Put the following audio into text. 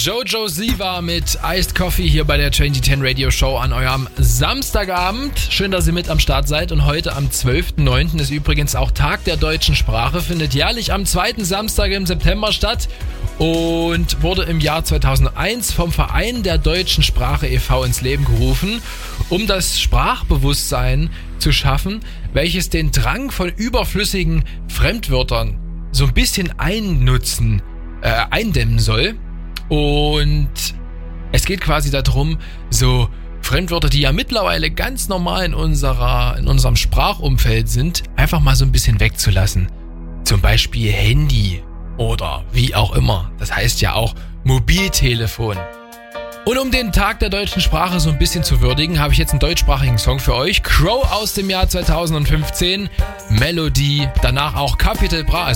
Jojo Siva mit Iced Coffee hier bei der 2010 Radio Show an eurem Samstagabend. Schön, dass ihr mit am Start seid. Und heute am 12.09. ist übrigens auch Tag der deutschen Sprache. Findet jährlich am zweiten Samstag im September statt und wurde im Jahr 2001 vom Verein der deutschen Sprache e.V. ins Leben gerufen, um das Sprachbewusstsein zu schaffen, welches den Drang von überflüssigen Fremdwörtern so ein bisschen eindämmen soll. Und es geht quasi darum, so Fremdwörter, die ja mittlerweile ganz normal in unserem Sprachumfeld sind, einfach mal so ein bisschen wegzulassen. Zum Beispiel Handy oder wie auch immer. Das heißt ja auch Mobiltelefon. Und um den Tag der deutschen Sprache so ein bisschen zu würdigen, habe ich jetzt einen deutschsprachigen Song für euch. Crow aus dem Jahr 2015, Melodie, danach auch Capital Bra,